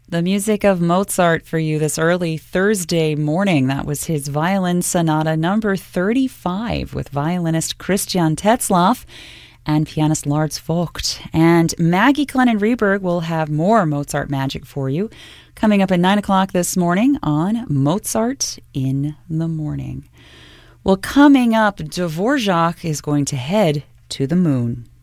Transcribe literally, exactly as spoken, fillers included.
The music of Mozart for you this early Thursday morning. That was his Violin Sonata number thirty-five with violinist Christian Tetzlaff and pianist Lars Vogt. And Maggie Glennon Reberg will have more Mozart magic for you coming up at nine o'clock this morning on Mozart in the Morning. Well, coming up, Dvorak is going to head to the moon.